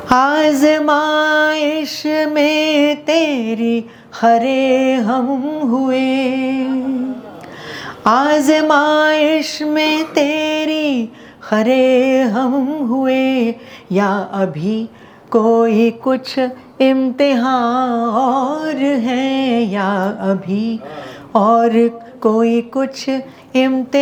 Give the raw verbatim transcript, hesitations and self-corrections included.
आज़माइश में तेरी खरे हम हुए, आज़माइश में तेरी खरे हम हुए, या अभी कोई कुछ इम्तिहान और है, या अभी और कोई कुछ इम्तिहान